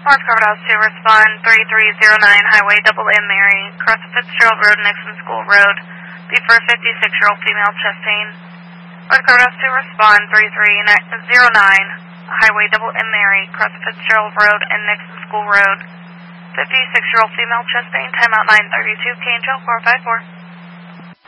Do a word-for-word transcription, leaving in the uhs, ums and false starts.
Morse covered house to respond three three zero nine Highway Double M Mary, cross Fitzgerald Road, Nixon School Road, B for fifty-six-year-old female chest pain. Morse covered house to respond three three zero nine Highway Double M Mary, cross Fitzgerald Road and Nixon School Road, fifty-six-year-old female chest pain, timeout nine thirty-two, K N J L four five four.